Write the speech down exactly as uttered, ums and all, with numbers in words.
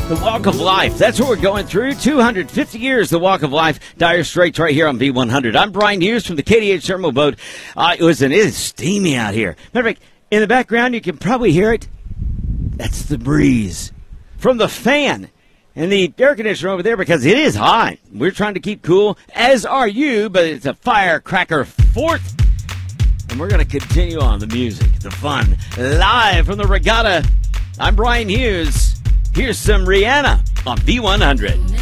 The Walk of Life. That's what we're going through. two hundred fifty years, the Walk of Life. Dire Straits right here on V one hundred. I'm Brian Hughes from the K D H Thermal Boat. Uh, it was an, it is steamy out here. Matter of fact, in the background, you can probably hear it. That's the breeze from the fan and the air conditioner over there because it is hot. We're trying to keep cool, as are you, but it's a firecracker fort. And we're going to continue on the music, the fun, live from the regatta. I'm Brian Hughes. Here's some Rihanna on V one hundred.